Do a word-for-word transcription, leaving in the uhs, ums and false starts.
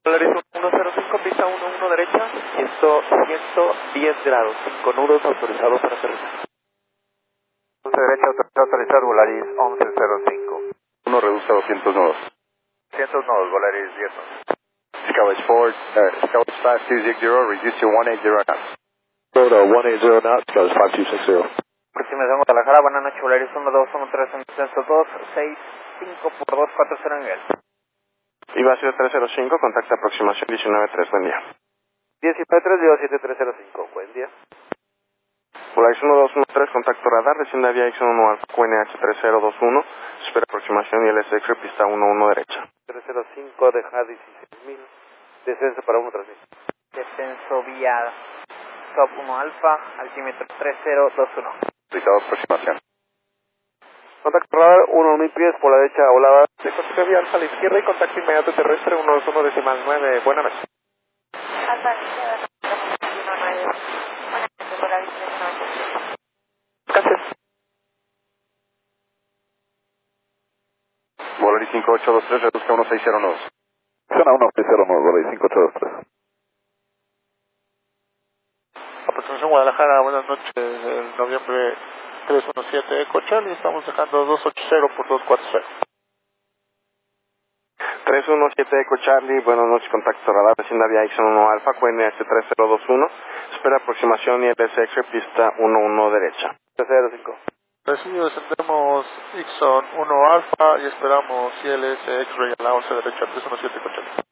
Polaris uno cero cinco, pista uno uno derecha, ciento diez grados, cinco nudos autorizados para aterrizar. Derecha autorizado, Volaris once cero cinco. uno reduce a doscientos nudos. doscientos nodos, Volaris diez nodos. Skywatch four, uh, Skywatch five two six zero, reduce to one eighty knots. Go to one eighty knots, Skywatch five two six zero. Aproximación Guadalajara, buenas noches, Volaris uno dos uno tres, en descenso dos seis cinco por dos cuatro cero nivel. Ibacio tres cero cinco, contacto aproximación diecinueve tres, buen día. diecinueve tres, digo siete tres cero cinco, buen día. Polaris uno dos uno tres, contacto radar, desciende vía X uno Alfa Q N H tres cero dos uno, espera aproximación y L S X pista uno uno derecha. tres cero cinco, deja dieciséis mil, descenso para uno tres mil. Descenso vía Top uno Alfa, altímetro tres cero dos uno. Autorizado aproximación. Contacto radar, uno mil pies por la derecha, volada. De contacto vía Alfa a la izquierda y contacto inmediato terrestre uno dos uno decimal nueve, buena noche. Alfa a la izquierda, uno nueve. Buenas noches, Volaris tres nueve. Gracias. Volaris cinco ocho dos tres, reduzca uno seis cero nudos. Zona uno seis cero nudos, Volaris cinco ocho dos tres. Aproximación Guadalajara, buenas noches, el noviembre tres uno siete Eco Charlie, estamos dejando dos ochenta por dos cuarenta. tres uno siete Eco Charlie, buenas noches, contacto radar, desciende vía X uno Alfa Q N H tres cero dos uno, espera aproximación y L S X pista uno uno derecha. tres cero cinco. Recibido, descendemos Ixon uno Alfa y esperamos I L S X-Ray a la once derecha, tres uno siete Eco Charlie.